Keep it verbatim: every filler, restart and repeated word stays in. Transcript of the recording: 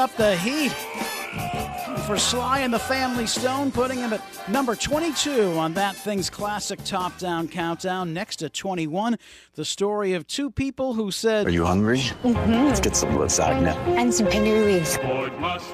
Up the heat for Sly and the Family Stone, putting him at number twenty-two on That Thing's classic Top Down Countdown. Next at twenty-one, the story of two people who said, "Are you hungry? Mm-hmm. Let's get some lasagna and some penne